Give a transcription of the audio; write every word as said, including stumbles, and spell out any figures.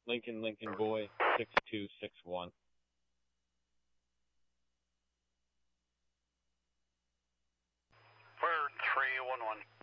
Lincoln, Lincoln Boy, six two six one. Bird three one one.